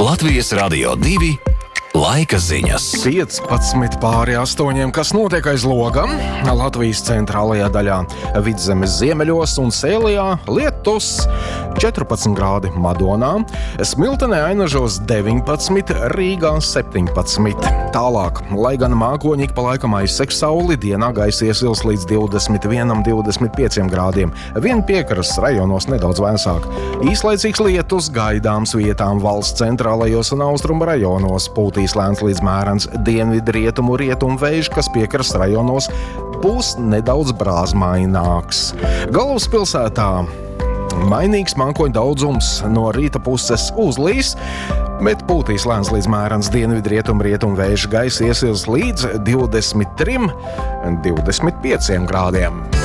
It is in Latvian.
Latvijas Radio 2 laika ziņas. 15:08, kas notiek aiz loga. Latvijas centrālajā daļā, Vidzemes ziemeļos un Sēlijā lietus, 14 grādi Madonā, Smiltenē Ainažos 19, Rīgā 17. Tālāk, lai gan mākoņi ik pa laikam aizseks sauli, dienā gaisa iesils līdz 21–25 grādiem. Vien piekrasts rajonos nedaudz vēsāk. Īslaicīgs lietus gaidāms vietām valsts centrālajos un austrumu rajonos. Pūtīs lēns līdz mērens dienvidrietumu rietumu vējš, kas piekrasts rajonos būs nedaudz brāzmaināks. Galvaspilsētā mainīgs mākoņu daudzums, no rīta puses uzlīs, bet pūtīs lēns līdz mērens dienvidrietumu rietumu vējš, gaisa iesils līdz 23–25 grādiem.